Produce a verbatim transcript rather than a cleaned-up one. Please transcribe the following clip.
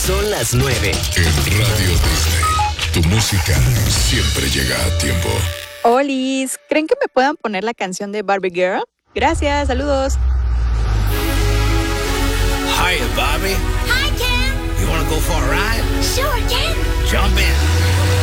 Son las nueve. En Radio Disney, tu música siempre llega a tiempo. Olis, ¿creen que me puedan poner la canción de Barbie Girl? Gracias, saludos. Hiya, Bobby. Hi, Ken. You want to go for a ride? Sure, Ken. Jump in.